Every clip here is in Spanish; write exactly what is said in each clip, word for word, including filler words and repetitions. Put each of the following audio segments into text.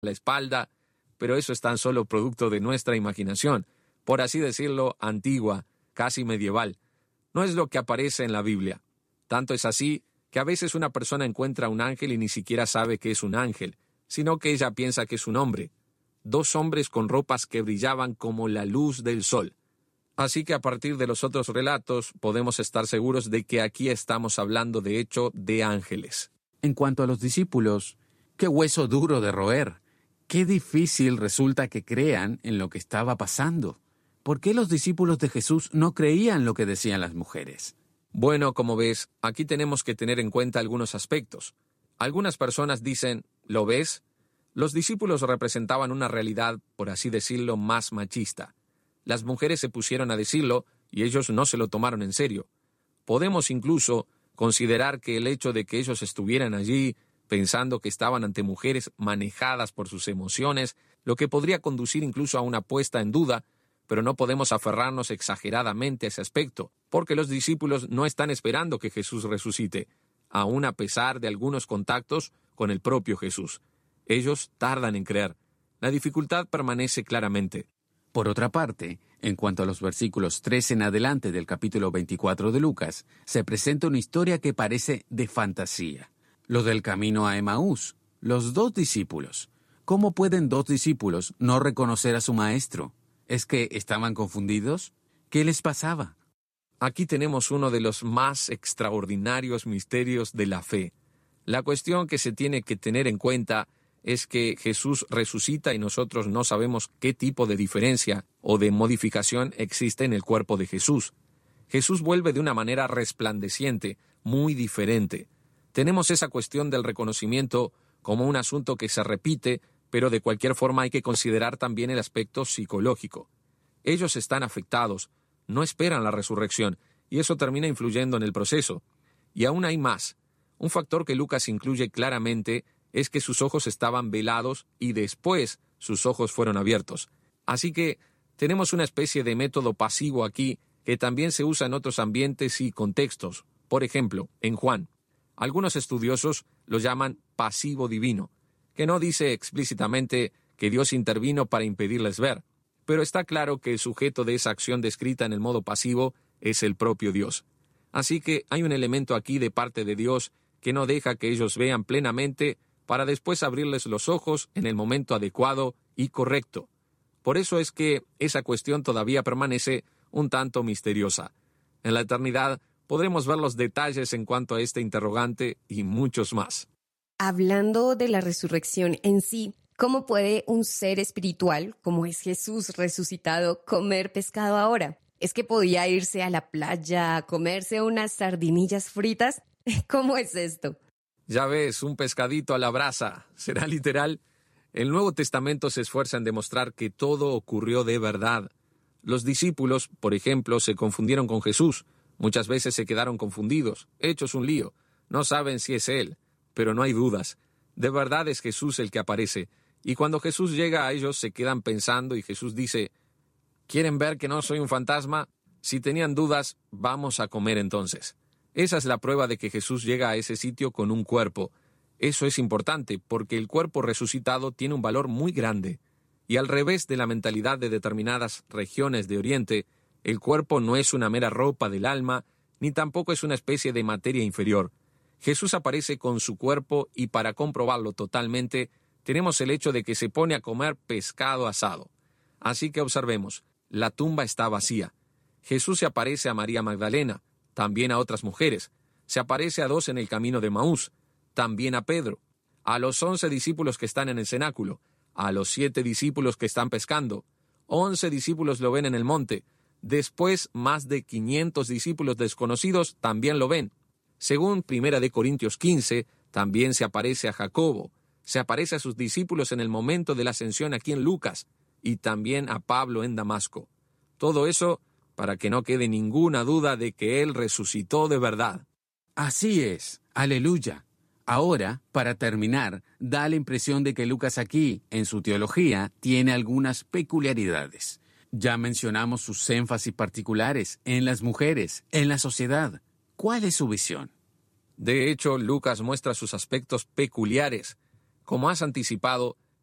la espalda, pero eso es tan solo producto de nuestra imaginación, por así decirlo, antigua, casi medieval. No es lo que aparece en la Biblia. Tanto es así que a veces una persona encuentra un ángel y ni siquiera sabe que es un ángel, sino que ella piensa que es un hombre. Dos hombres con ropas que brillaban como la luz del sol. Así que a partir de los otros relatos podemos estar seguros de que aquí estamos hablando de hecho de ángeles. En cuanto a los discípulos, qué hueso duro de roer. Qué difícil resulta que crean en lo que estaba pasando. ¿Por qué los discípulos de Jesús no creían lo que decían las mujeres? Bueno, como ves, aquí tenemos que tener en cuenta algunos aspectos. Algunas personas dicen, ¿lo ves? Los discípulos representaban una realidad, por así decirlo, más machista. Las mujeres se pusieron a decirlo y ellos no se lo tomaron en serio. Podemos incluso considerar que el hecho de que ellos estuvieran allí pensando que estaban ante mujeres manejadas por sus emociones, lo que podría conducir incluso a una puesta en duda, pero no podemos aferrarnos exageradamente a ese aspecto, porque los discípulos no están esperando que Jesús resucite, aun a pesar de algunos contactos con el propio Jesús. Ellos tardan en creer. La dificultad permanece claramente. Por otra parte, en cuanto a los versículos tres en adelante del capítulo veinticuatro de Lucas, se presenta una historia que parece de fantasía. Lo del camino a Emaús, los dos discípulos. ¿Cómo pueden dos discípulos no reconocer a su maestro? ¿Es que estaban confundidos? ¿Qué les pasaba? Aquí tenemos uno de los más extraordinarios misterios de la fe. La cuestión que se tiene que tener en cuenta es que Jesús resucita y nosotros no sabemos qué tipo de diferencia o de modificación existe en el cuerpo de Jesús. Jesús vuelve de una manera resplandeciente, muy diferente. Tenemos esa cuestión del reconocimiento como un asunto que se repite, pero de cualquier forma hay que considerar también el aspecto psicológico. Ellos están afectados, no esperan la resurrección, y eso termina influyendo en el proceso. Y aún hay más. Un factor que Lucas incluye claramente es que sus ojos estaban velados y después sus ojos fueron abiertos. Así que tenemos una especie de método pasivo aquí que también se usa en otros ambientes y contextos. Por ejemplo, en Juan. Algunos estudiosos lo llaman pasivo divino, que no dice explícitamente que Dios intervino para impedirles ver, pero está claro que el sujeto de esa acción descrita en el modo pasivo es el propio Dios. Así que hay un elemento aquí de parte de Dios que no deja que ellos vean plenamente para después abrirles los ojos en el momento adecuado y correcto. Por eso es que esa cuestión todavía permanece un tanto misteriosa. En la eternidad podremos ver los detalles en cuanto a este interrogante y muchos más. Hablando de la resurrección en sí, ¿cómo puede un ser espiritual, como es Jesús resucitado, comer pescado ahora? ¿Es que podía irse a la playa a comerse unas sardinillas fritas? ¿Cómo es esto? Ya ves, un pescadito a la brasa. ¿Será literal? El Nuevo Testamento se esfuerza en demostrar que todo ocurrió de verdad. Los discípulos, por ejemplo, se confundieron con Jesús. Muchas veces se quedaron confundidos, hechos un lío. No saben si es Él, pero no hay dudas. De verdad es Jesús el que aparece. Y cuando Jesús llega a ellos se quedan pensando y Jesús dice, ¿quieren ver que no soy un fantasma? Si tenían dudas, vamos a comer entonces. Esa es la prueba de que Jesús llega a ese sitio con un cuerpo. Eso es importante porque el cuerpo resucitado tiene un valor muy grande. Y al revés de la mentalidad de determinadas regiones de Oriente, el cuerpo no es una mera ropa del alma, ni tampoco es una especie de materia inferior. Jesús aparece con su cuerpo y para comprobarlo totalmente, tenemos el hecho de que se pone a comer pescado asado. Así que observemos, la tumba está vacía. Jesús se aparece a María Magdalena, también a otras mujeres. Se aparece a dos en el camino de Emaús, también a Pedro, a los once discípulos que están en el cenáculo, a los siete discípulos que están pescando, once discípulos lo ven en el monte, después más de quinientos discípulos desconocidos también lo ven. Según Primera de Corintios quince, también se aparece a Jacobo, se aparece a sus discípulos en el momento de la ascensión aquí en Lucas, y también a Pablo en Damasco. Todo eso para que no quede ninguna duda de que Él resucitó de verdad. Así es, aleluya. Ahora, para terminar, da la impresión de que Lucas aquí, en su teología, tiene algunas peculiaridades. Ya mencionamos sus énfasis particulares en las mujeres, en la sociedad. ¿Cuál es su visión? De hecho, Lucas muestra sus aspectos peculiares. Como has anticipado,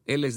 Él les